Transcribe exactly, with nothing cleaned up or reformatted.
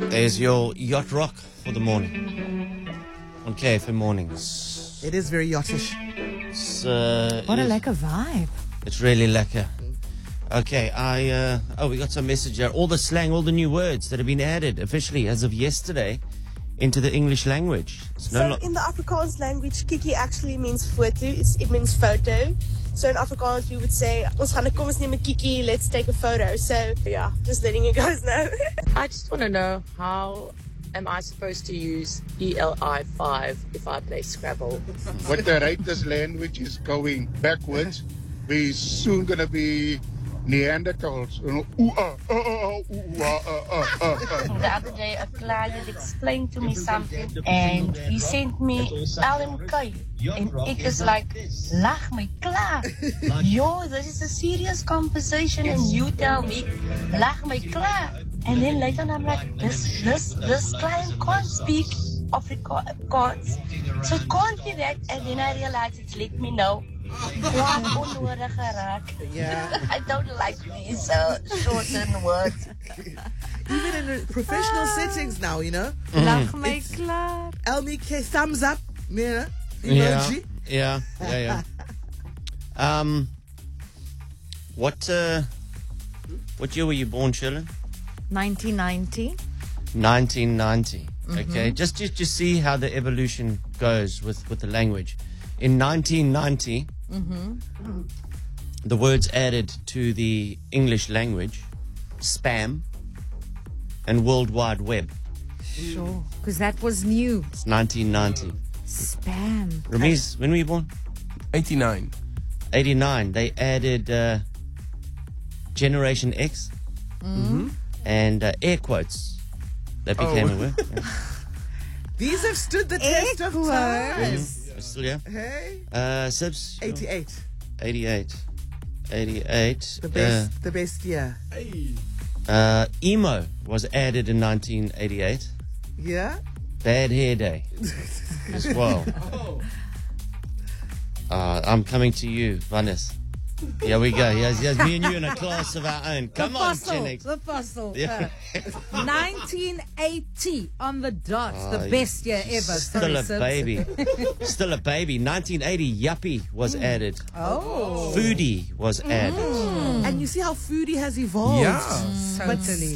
There's your yacht rock for the morning on K F M mornings. It is very yachtish. It's, uh, What it a is- lekker vibe. It's really lekker. Okay, I uh, oh, we got some message here. All the slang, all the new words that have been added officially as of yesterday into the English language. It's no So lo- in the Afrikaans language, kiki actually means foto. It's, it means photo. So in Afrikaans, we would say, ons gaan kom ons neem 'n kiki, let's take a photo. So yeah, just letting you guys know. I just want to know, how am I supposed to use E L I five if I play Scrabble? With the writer's language is going backwards, we're soon going to be Neanderthals. You know, ooh, ah, ah, ah, ooh, ah, ah, ah, ah, ah. The other day, a client explained to me something and he sent me L M K. And ik is like, lach me klaar. Yo, this is a serious conversation and you tell me, lach me klaar. And then later on I'm like, this, this, this client can't speak Afrikaans. So it can't be that. And then I realized it's let me know. Wat onnodig geraak. Yeah. I don't like these uh, shortened words. Even in professional settings now, you know. Lach my klaar. Elmi K, thumbs up. Yeah. yeah, Emoji. yeah, yeah, yeah. um, what uh, what year were you born, Shirley? nineteen ninety. nineteen ninety. Okay, just to just see how the evolution goes with with the language. In nineteen ninety, the words added to the English language, spam, and World Wide Web. Sure. Because that was new. It's nineteen ninety. Spam. Ramiz, when were you born? eighty-nine. eighty-nine. They added uh, Generation X and uh, air quotes. That became Oh. a word. Yeah. These have stood the test of time. Still here? Hey. Uh, Sibs? eighty-eight. eighty-eight. eighty-eight. The best, the best year. Uh, uh, emo was added in nineteen eighty-eight. Yeah. Bad Hair Day as well. Uh, I'm coming to you, Vanessa. Here we go. Here's, here's me and you in a class of our own. Come the on, puzzle, Gen X. the puzzle. Yeah. Uh, nineteen eighty on the dot, Oh, the best year ever. Still Sorry, a Sibs. baby. Still a baby. nineteen eighty, Yuppie was added. Oh, Foodie was added. And you see how foodie has evolved. Yeah. But totally.